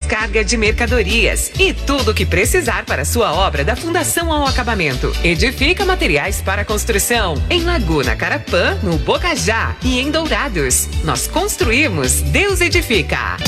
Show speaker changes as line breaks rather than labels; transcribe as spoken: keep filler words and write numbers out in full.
descarga de mercadorias e tudo o que precisar para sua obra da fundação ao acabamento. Edifica Materiais para Construção, em Laguna Carapã, no Bocajá e em Dourados. Nós construímos, Deus edifica.